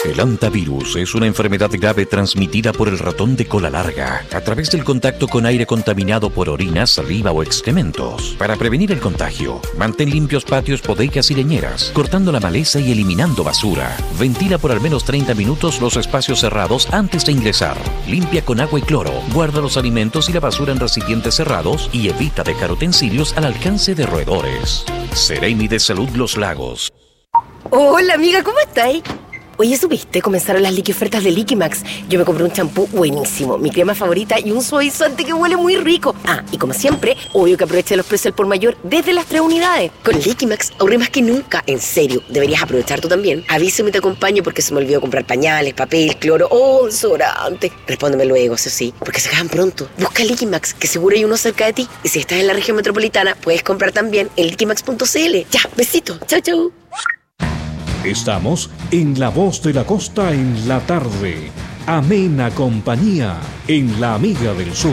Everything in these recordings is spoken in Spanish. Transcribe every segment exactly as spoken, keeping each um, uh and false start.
El hantavirus es una enfermedad grave transmitida por el ratón de cola larga a través del contacto con aire contaminado por orina, saliva o excrementos. Para prevenir el contagio, mantén limpios patios, bodegas y leñeras, cortando la maleza y eliminando basura. Ventila por al menos treinta minutos los espacios cerrados antes de ingresar. Limpia con agua y cloro. Guarda los alimentos y la basura en recipientes cerrados y evita dejar utensilios al alcance de roedores. Seremi de Salud Los Lagos. Hola amiga, ¿cómo estáis? Oye, ¿supiste? Comenzaron las liqui ofertas de Liquimax. Yo me compré un champú buenísimo, mi crema favorita y un suavizante que huele muy rico. Ah, y como siempre, obvio que aproveché los precios al por mayor desde las tres unidades. Con Liquimax ahorré más que nunca. En serio, deberías aprovechar tú también. Avísame y te acompaño porque se me olvidó comprar pañales, papel, cloro o desodorante. Respóndeme luego, eso sí, porque se acaban pronto. Busca Liquimax, que seguro hay uno cerca de ti. Y si estás en la región metropolitana, puedes comprar también en liquimax punto c l. Ya, besito. Chau, chau. Estamos en La Voz de la Costa en la tarde. Amena compañía en La Amiga del Sur.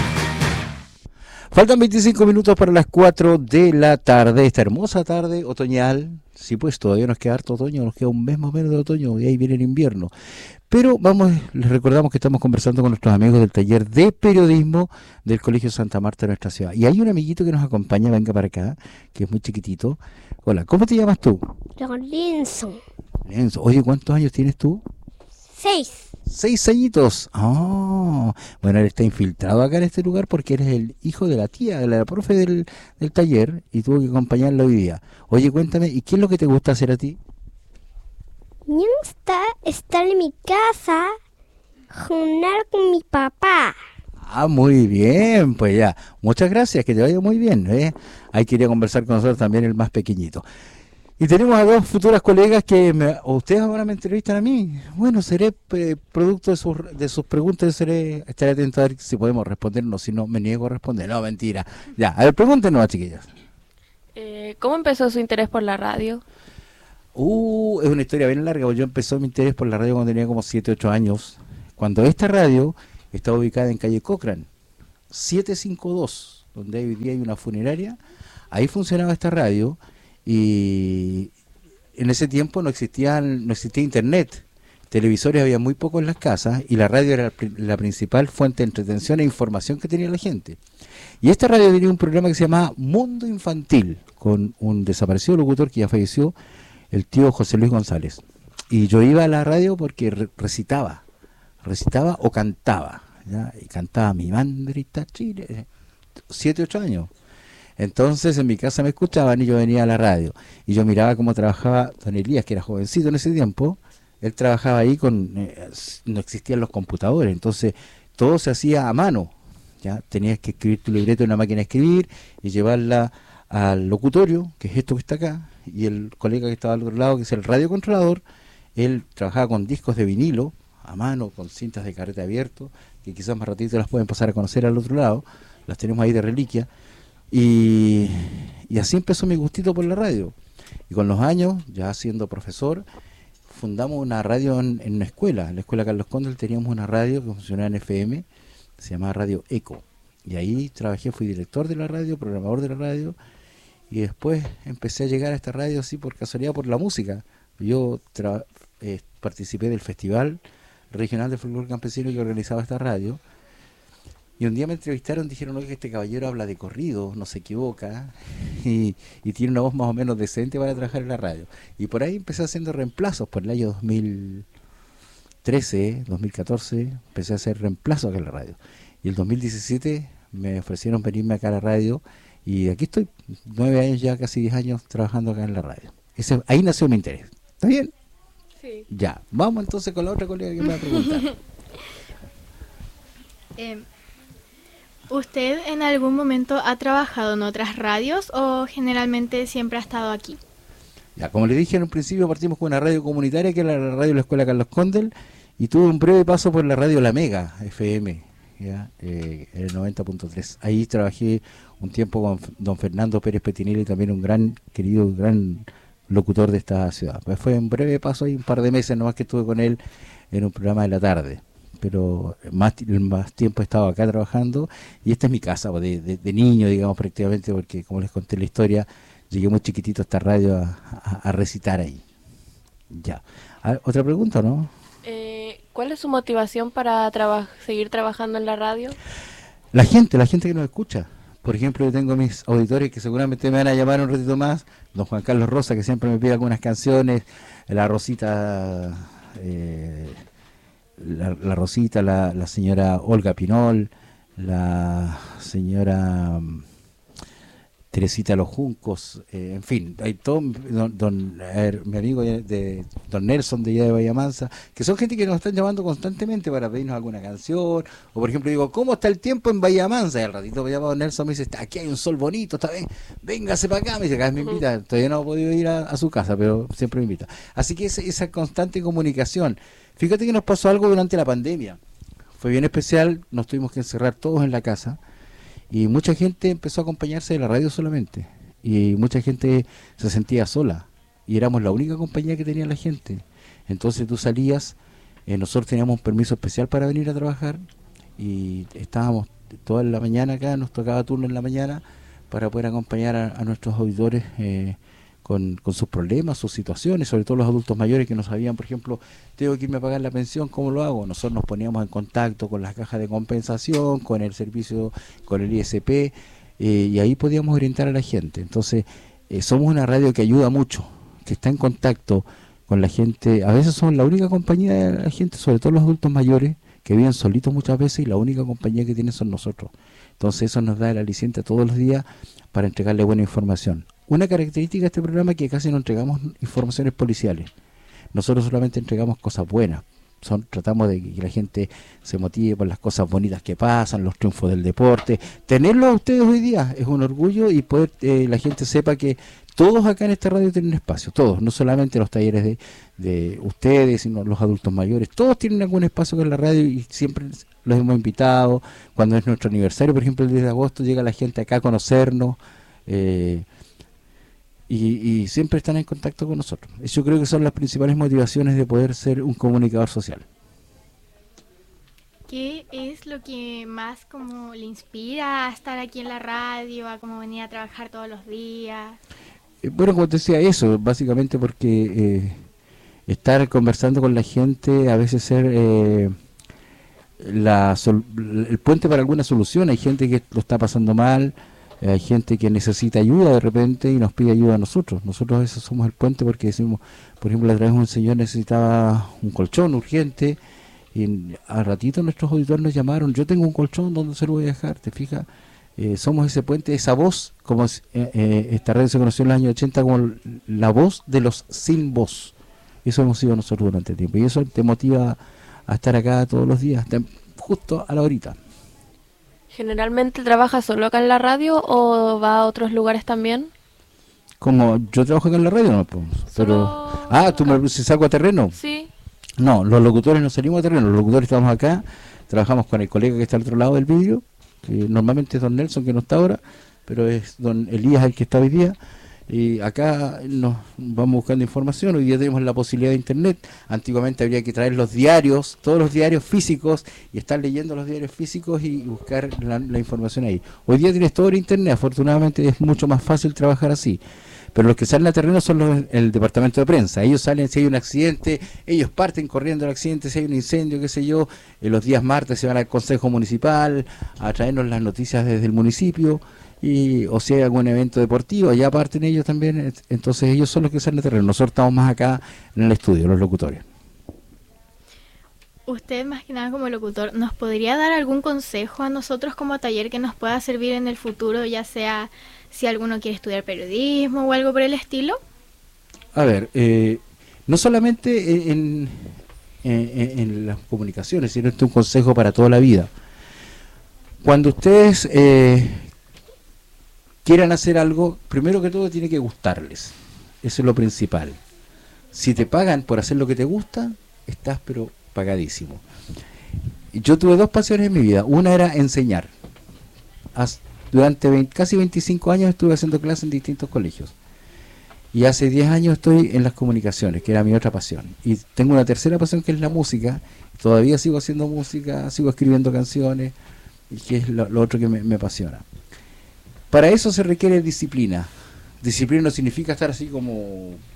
Faltan veinticinco minutos para las cuatro de la tarde. Esta hermosa tarde otoñal. Sí, pues todavía nos queda harto otoño, nos queda un mes más o menos de otoño y ahí viene el invierno. Pero vamos, les recordamos que estamos conversando con nuestros amigos del taller de periodismo del Colegio Santa Marta de nuestra ciudad. Y hay un amiguito que nos acompaña, venga para acá, que es muy chiquitito. Hola, ¿cómo te llamas tú? Lorenzo. Lorenzo. Oye, ¿cuántos años tienes tú? Seis. Seis añitos. Oh, bueno, él está infiltrado acá en este lugar porque eres el hijo de la tía, de la profe del, del taller y tuvo que acompañarla hoy día. Oye, cuéntame, ¿y qué es lo que te gusta hacer a ti? Me gusta estar en mi casa, jugar con mi papá. Ah, muy bien, pues ya. Muchas gracias, que te vaya muy bien. ¿eh? Ahí quería conversar con nosotros también el más pequeñito. Y tenemos a dos futuras colegas que me, ustedes ahora me entrevistan a mí. Bueno, seré eh, producto de sus, de sus preguntas, seré, estaré atento a ver si podemos respondernos, si no me niego a responder. No, mentira. Ya, a ver, pregúntenos, chiquillos. Eh, ¿Cómo empezó su interés por la radio? Uh, es una historia bien larga, porque yo empecé mi interés por la radio cuando tenía como siete, ocho años. Cuando esta radio estaba ubicada en calle Cochrane, setecientos cincuenta y dos, donde hoy día hay una funeraria, ahí funcionaba esta radio. Y en ese tiempo no existían, no existía internet, televisores había muy pocos en las casas y la radio era la principal fuente de entretención e información que tenía la gente. Y esta radio tenía un programa que se llamaba Mundo Infantil, con un desaparecido locutor que ya falleció, el tío José Luis González. Y yo iba a la radio porque re recitaba, recitaba o cantaba, ¿ya? Y cantaba Mi Bandrita Chile, siete, ocho años. Entonces en mi casa me escuchaban y yo venía a la radio y yo miraba cómo trabajaba don Elías, que era jovencito en ese tiempo. Él trabajaba ahí con, eh, no existían los computadores, entonces todo se hacía a mano, ya tenías que escribir tu libreto en una máquina de escribir y llevarla al locutorio, que es esto que está acá, y el colega que estaba al otro lado, que es el radiocontrolador, él trabajaba con discos de vinilo a mano, con cintas de carrete abierto, que quizás más ratito las pueden pasar a conocer al otro lado, las tenemos ahí de reliquia. Y, y así empezó mi gustito por la radio. Y con los años, ya siendo profesor, fundamos una radio en, en una escuela. En la escuela Carlos Condel teníamos una radio que funcionaba en F M, se llamaba Radio Eco. Y ahí trabajé, fui director de la radio, programador de la radio. Y después empecé a llegar a esta radio así por casualidad, por la música. Yo eh, participé del Festival Regional de Folclore Campesino que organizaba esta radio. Y un día me entrevistaron, dijeron, oye, que este caballero habla de corrido, no se equivoca, y, y tiene una voz más o menos decente para trabajar en la radio. Y por ahí empecé haciendo reemplazos, por el año dos mil trece, dos mil catorce, empecé a hacer reemplazos acá en la radio. Y el dos mil diecisiete me ofrecieron venirme acá a la radio, y aquí estoy, nueve años ya, casi diez años, trabajando acá en la radio. Ese, ahí nació mi interés. ¿Está bien? Sí. Ya, vamos entonces con la otra colega que me va a preguntar. eh... ¿Usted en algún momento ha trabajado en otras radios o generalmente siempre ha estado aquí? Ya, como le dije en un principio, partimos con una radio comunitaria que era la radio de la Escuela Carlos Condel y tuve un breve paso por la radio La Mega F M, ya, eh, el noventa punto tres. Ahí trabajé un tiempo con don Fernando Pérez Petinelli, también un gran querido, gran locutor de esta ciudad. Pues fue un breve paso ahí, un par de meses nomás que estuve con él en un programa de la tarde. Pero más, más tiempo he estado acá trabajando y esta es mi casa de, de, de niño, digamos, prácticamente, porque como les conté la historia, llegué muy chiquitito a esta radio a, a, a recitar ahí. Ya. Ah, ¿otra pregunta, no? Eh, ¿Cuál es su motivación para traba- seguir trabajando en la radio? La gente, la gente que nos escucha. Por ejemplo, yo tengo mis auditores que seguramente me van a llamar un ratito más. Don Juan Carlos Rosa, que siempre me pide algunas canciones. La Rosita, eh, la, la Rosita, la, la señora Olga Pinol, la señora um, Teresita Los Juncos, eh, en fin, hay todo, don, don a ver, mi amigo de, de don Nelson de allá de Bahía Mansa, que son gente que nos están llamando constantemente para pedirnos alguna canción, o por ejemplo digo, ¿cómo está el tiempo en Bahía Mansa? Y al ratito me llama don Nelson, me dice, aquí hay un sol bonito, está bien, véngase para acá, me dice, cada vez me invita, todavía no he podido ir a, a su casa, pero siempre me invita. Así que esa, esa constante comunicación. Fíjate que nos pasó algo durante la pandemia, fue bien especial, nos tuvimos que encerrar todos en la casa, y mucha gente empezó a acompañarse de la radio solamente, y mucha gente se sentía sola, y éramos la única compañía que tenía la gente. Entonces tú salías, eh, nosotros teníamos un permiso especial para venir a trabajar, y estábamos toda la mañana acá, nos tocaba turno en la mañana, para poder acompañar a, a nuestros auditores eh, con, con sus problemas, sus situaciones, sobre todo los adultos mayores que no sabían, por ejemplo, tengo que irme a pagar la pensión, ¿cómo lo hago? Nosotros nos poníamos en contacto con las cajas de compensación, con el servicio, con el I S P, eh, y ahí podíamos orientar a la gente. Entonces, eh, somos una radio que ayuda mucho, que está en contacto con la gente. A veces somos la única compañía de la gente, sobre todo los adultos mayores, que viven solitos muchas veces, y la única compañía que tienen son nosotros. Entonces eso nos da el aliciente todos los días para entregarle buena información. Una característica de este programa es que casi no entregamos informaciones policiales. Nosotros solamente entregamos cosas buenas. Son, tratamos de que la gente se motive por las cosas bonitas que pasan, los triunfos del deporte. Tenerlo a ustedes hoy día es un orgullo, y poder eh, la gente sepa que todos acá en esta radio tienen espacio, todos, no solamente los talleres de, de ustedes, sino los adultos mayores, todos tienen algún espacio con la radio, y siempre los hemos invitado. Cuando es nuestro aniversario, por ejemplo el diez de agosto, llega la gente acá a conocernos, eh, y, y siempre están en contacto con nosotros. Yo creo que son las principales motivaciones de poder ser un comunicador social. ¿Qué es lo que más como le inspira a estar aquí en la radio, a como venir a trabajar todos los días? Eh, bueno, como te decía, eso, básicamente porque eh, estar conversando con la gente, a veces ser eh, la sol, el puente para alguna solución. Hay gente que lo está pasando mal, eh, hay gente que necesita ayuda de repente y nos pide ayuda a nosotros. Nosotros a veces somos el puente, porque decimos, por ejemplo, la otra vez un señor necesitaba un colchón urgente, y al ratito nuestros auditores nos llamaron, yo tengo un colchón, ¿dónde se lo voy a dejar? ¿Te fijas? Eh, somos ese puente, esa voz, como eh, eh, esta radio se conoció en los años ochenta como la voz de los sin voz. Eso hemos sido nosotros durante tiempo, y eso te motiva a estar acá todos los días, justo a la horita. ¿Generalmente trabaja solo acá en la radio o va a otros lugares también? Como yo trabajo acá en la radio, no, pues, pero... Ah, ¿tú me si saco a terreno? Sí. No, los locutores no salimos a terreno, los locutores estamos acá, trabajamos con el colega que está al otro lado del vidrio, que normalmente es don Nelson, que no está ahora, pero es don Elías el que está hoy día, y acá nos vamos buscando información. Hoy día tenemos la posibilidad de internet. Antiguamente habría que traer los diarios, todos los diarios físicos, y estar leyendo los diarios físicos y buscar la, la información ahí. Hoy día tienes todo en internet, afortunadamente es mucho más fácil trabajar así. Pero los que salen a terreno son los, el departamento de prensa. Ellos salen si hay un accidente, ellos parten corriendo al accidente, si hay un incendio, qué sé yo. En los días martes se van al Consejo Municipal a traernos las noticias desde el municipio, y o si hay algún evento deportivo, allá parten ellos también. Entonces ellos son los que salen a terreno. Nosotros estamos más acá en el estudio, los locutores. Usted, más que nada como locutor, ¿nos podría dar algún consejo a nosotros como taller que nos pueda servir en el futuro, ya sea si alguno quiere estudiar periodismo o algo por el estilo? A ver, eh, no solamente en, en, en las comunicaciones, sino este es un consejo para toda la vida. Cuando ustedes eh, quieran hacer algo, primero que todo tiene que gustarles. Eso es lo principal. Si te pagan por hacer lo que te gusta, estás pero pagadísimo. Yo tuve dos pasiones en mi vida. Una era enseñar. As, durante veinte, casi veinticinco años estuve haciendo clases en distintos colegios. Y hace diez años estoy en las comunicaciones, que era mi otra pasión. Y tengo una tercera pasión, que es la música. Todavía sigo haciendo música, sigo escribiendo canciones, y que es lo, lo otro que me, me apasiona. Para eso se requiere disciplina. Disciplina no significa estar así como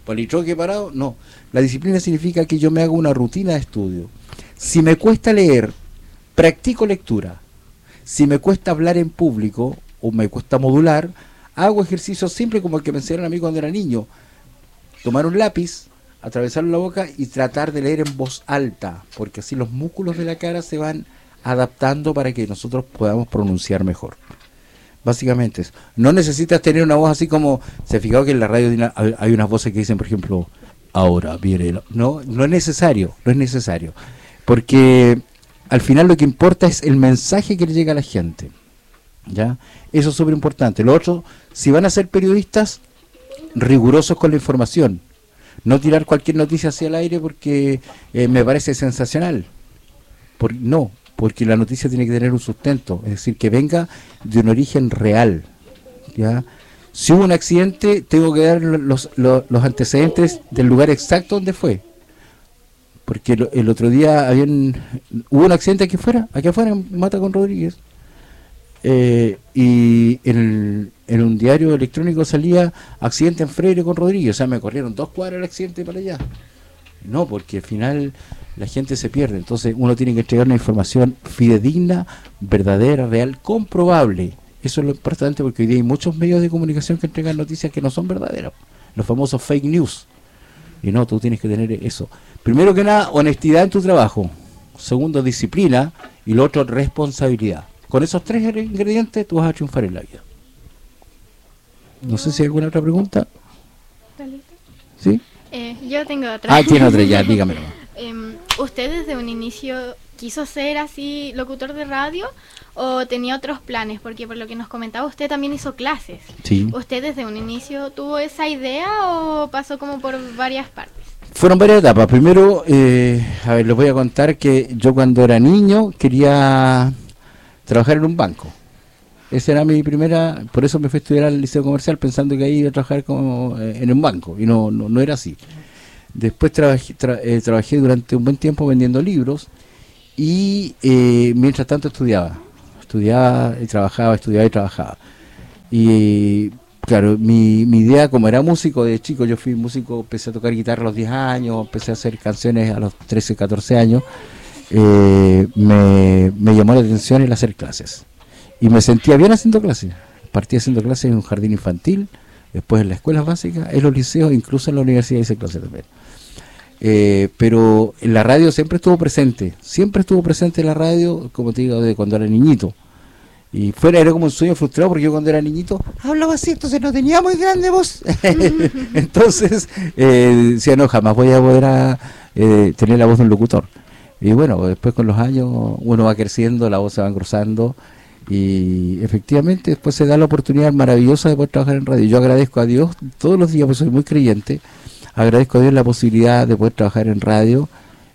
Politroque parado, no. La disciplina significa que yo me hago una rutina de estudio. Si me cuesta leer, practico lectura. Si me cuesta hablar en público o me cuesta modular, hago ejercicios simples como el que me enseñaron a mí cuando era niño. Tomar un lápiz, atravesarlo en la boca y tratar de leer en voz alta, porque así los músculos de la cara se van adaptando para que nosotros podamos pronunciar mejor. Básicamente eso. No necesitas tener una voz así como, se ha fijado que en la radio hay, una, hay unas voces que dicen, por ejemplo, ahora viene, no, no es necesario, no es necesario, porque al final lo que importa es el mensaje que le llega a la gente, ¿ya? Eso es súper importante. Lo otro, si van a ser periodistas, rigurosos con la información, no tirar cualquier noticia hacia el aire porque eh, me parece sensacional, por, no, porque la noticia tiene que tener un sustento, es decir, que venga de un origen real, ¿ya? Si hubo un accidente, tengo que dar los, los, los antecedentes del lugar exacto donde fue, porque el, el otro día habían, hubo un accidente aquí afuera, aquí afuera en Mata con Rodríguez, eh, y en, en un diario electrónico salía accidente en Freire con Rodríguez, o sea, me corrieron dos cuadras el accidente para allá. No, porque al final la gente se pierde, entonces uno tiene que entregar una información fidedigna, verdadera, real, comprobable. Eso es lo importante, porque hoy día hay muchos medios de comunicación que entregan noticias que no son verdaderas, los famosos fake news. Y no, tú tienes que tener eso. Primero que nada, honestidad en tu trabajo. Segundo, disciplina. Y lo otro, responsabilidad. Con esos tres ingredientes tú vas a triunfar en la vida. No sé si hay alguna otra pregunta. ¿Sí? Eh, yo tengo otra. Ah, tiene otra, ya, dígamelo. eh, ¿Usted desde un inicio quiso ser así locutor de radio o tenía otros planes? Porque por lo que nos comentaba, usted también hizo clases. Sí. ¿Usted desde un inicio tuvo esa idea o pasó como por varias partes? Fueron varias etapas. Primero, eh, a ver, les voy a contar que yo cuando era niño quería trabajar en un banco. Esa era mi primera, por eso me fui a estudiar al liceo comercial pensando que ahí iba a trabajar como eh, en un banco, y no, no, no era así. Después trabajé, tra, eh, trabajé durante un buen tiempo vendiendo libros y eh, mientras tanto estudiaba, estudiaba y trabajaba, estudiaba y trabajaba. Y claro, mi, mi idea, como era músico de chico, yo fui músico, empecé a tocar guitarra a los diez años, empecé a hacer canciones a los trece, catorce años, eh, me, me llamó la atención el hacer clases. Y me sentía bien haciendo clases. Partí haciendo clases en un jardín infantil, después en las escuelas básicas, en los liceos, incluso en la universidad hice clases también. Eh, pero en la radio siempre estuvo presente, siempre estuvo presente en la radio, como te digo, desde cuando era niñito. Y fuera era como un sueño frustrado, porque yo cuando era niñito hablaba así, entonces no tenía muy grande voz. Entonces eh, decía, no, jamás voy a poder a, eh, tener la voz de un locutor. Y bueno, después con los años uno va creciendo, la voz se va engrosando. Y efectivamente después se da la oportunidad maravillosa de poder trabajar en radio. Yo agradezco a Dios todos los días, porque soy muy creyente, agradezco a Dios la posibilidad de poder trabajar en radio,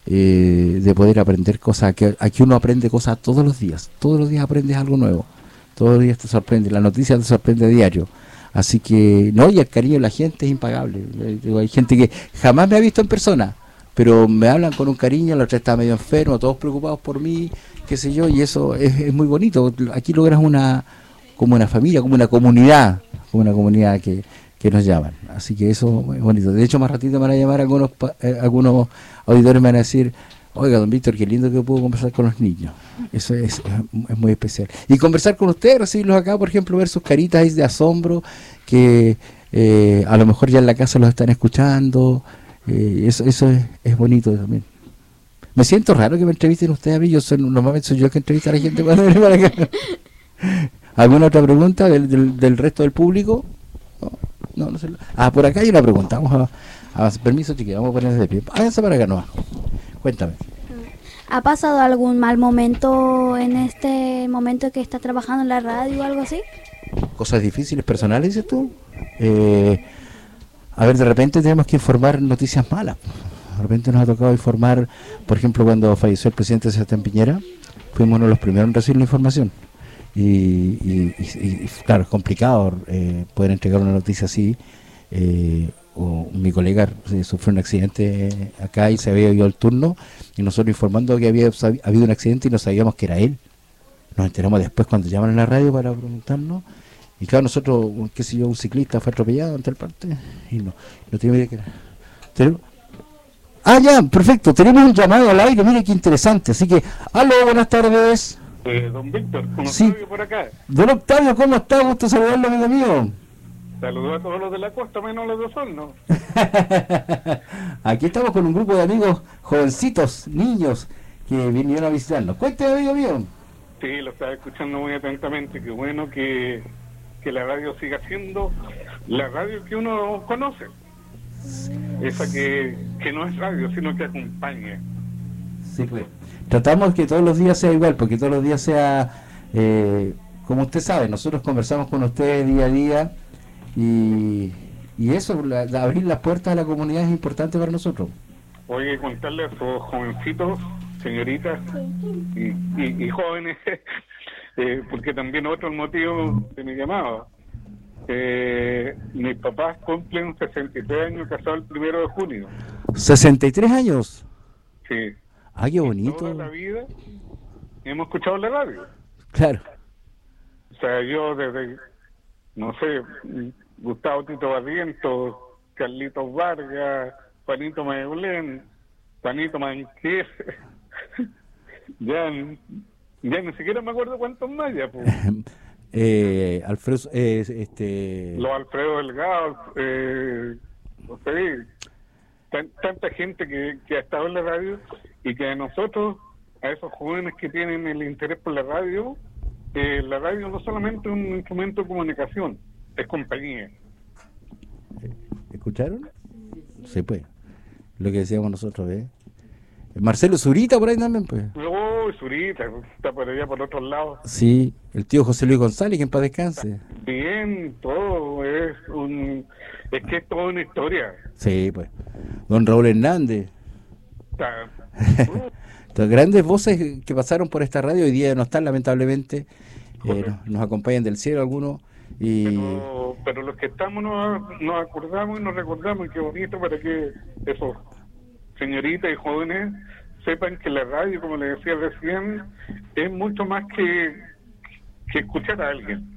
eh, de poder aprender cosas. Aquí, aquí uno aprende cosas todos los días, todos los días aprendes algo nuevo, todos los días te sorprende, la noticia te sorprende a diario. Así que, no, y el cariño de la gente es impagable. Hay gente que jamás me ha visto en persona, pero me hablan con un cariño, la otra está medio enfermo, todos preocupados por mí, qué sé yo, y eso es, es muy bonito. Aquí logras una, como una familia, como una comunidad, como una comunidad que, que nos llaman. Así que eso es bonito. De hecho, más ratito me van a llamar algunos eh, algunos auditores, me van a decir, oiga, don Víctor, qué lindo que puedo conversar con los niños. Eso es, es, es muy especial. Y conversar con ustedes, recibirlos acá, por ejemplo, ver sus caritas ahí de asombro, que eh, a lo mejor ya en la casa los están escuchando. Eh, eso eso es, es bonito también. Me siento raro que me entrevisten ustedes a mí. Yo soy, normalmente soy yo el que entrevista a la gente cuando viene para acá. ¿Alguna otra pregunta del, del, del resto del público? No, no, no sé. Ah, por acá hay una pregunta. Vamos a, a permiso, chiquillos, vamos a ponerse de pie. Háganse para acá nomás. Cuéntame. ¿Ha pasado algún mal momento en este momento que está trabajando en la radio o algo así? Cosas difíciles, personales, dices tú. Eh, a ver, de repente tenemos que informar noticias malas. De repente nos ha tocado informar, por ejemplo, cuando falleció el presidente Sebastián Piñera, fuimos uno de los primeros en recibir la información. Y, y, y, y claro, es complicado eh, poder entregar una noticia así. Eh, o mi colega eh, sufrió un accidente acá y se había ido el turno, y nosotros informando que había habido un accidente y no sabíamos que era él. Nos enteramos después cuando llaman a la radio para preguntarnos, Y claro, nosotros, qué sé yo, un ciclista fue atropellado en tal parte y no, no tiene idea que era. ¿Tenemos? Ah, ya, perfecto, tenemos un llamado al aire, mire qué interesante. Así que, aló, buenas tardes. Eh, don Víctor, con Sí. Octavio por acá. Don Octavio, ¿cómo está? Gusto saludarlo, amigo mío. Saludos a todos los de la costa, menos los de Osorno. Aquí estamos con un grupo de amigos jovencitos, niños, que vinieron a visitarnos. Cuénteme, amigo mío. Sí, lo estaba escuchando muy atentamente. Qué bueno que, que la radio siga siendo la radio que uno conoce. Esa que, que no es radio, sino que acompaña. Sí, pues. Tratamos que todos los días sea igual, porque todos los días sea, eh, como usted sabe, nosotros conversamos con ustedes día a día y, y eso, la, la abrir las puertas a la comunidad es importante para nosotros. Oye, contarle a esos jovencitos, señoritas y, y, y jóvenes, eh, porque también otro motivo de mi llamada. Eh, mis papás cumplen sesenta y tres años casados el primero de junio. ¿sesenta y tres años? Sí. Ah, qué bonito. Toda la vida hemos escuchado la radio. Claro. O sea, yo desde, no sé, Gustavo Tito Barrientos, Carlitos Vargas, Juanito Mayeulén, Juanito Manquez, ya, ya ni siquiera me acuerdo cuántos más ya, pues. eh, Alfredo, eh, este... Los Alfredo Delgado, eh, no sé, tan, tanta gente que, que ha estado en la radio y que a nosotros, a esos jóvenes que tienen el interés por la radio, eh, la radio no solamente es un instrumento de comunicación, es compañía. ¿Escucharon? Sí, pues. Lo que decíamos nosotros, ¿eh? Marcelo Zurita por ahí también, pues. Oh, Zurita, está por allá por otros lados. Sí, el tío José Luis González, que en paz descanse. Bien, todo es un... es que es toda una historia. Sí, pues. Don Raúl Hernández. Está, Las grandes voces que pasaron por esta radio hoy día no están, lamentablemente. Eh, nos, nos acompañan del cielo algunos. Y... Pero, pero los que estamos nos, nos acordamos y nos recordamos, y qué bonito para que esos señoritas y jóvenes sepan que la radio, como les decía recién, es mucho más que, que escuchar a alguien.